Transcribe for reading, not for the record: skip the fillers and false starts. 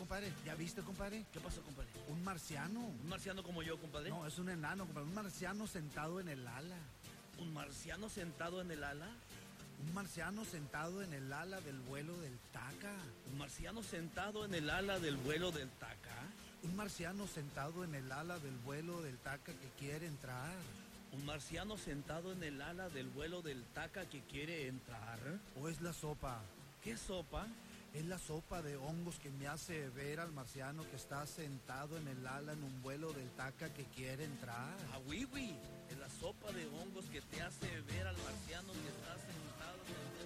compadre. ¿Ya viste, compadre? ¿Qué pasó, compadre? Un marciano. ¿Un marciano como yo, compadre? No, es un enano, compadre. Un marciano sentado en el ala. ¿Un marciano sentado en el ala? Un marciano sentado en el ala del vuelo del Taca. ¿Un marciano sentado en el ala del vuelo del Taca? Un marciano sentado en el ala del vuelo del Taca que quiere entrar. ¿Un marciano sentado en el ala del vuelo del Taca que quiere entrar? ¿O es la sopa? ¿Qué sopa? Es la sopa de hongos que me hace ver al marciano que está sentado en el ala en un vuelo del Taca que quiere entrar. Ah, oui, oui. Es la sopa de hongos que te hace ver al marciano que está sentado en el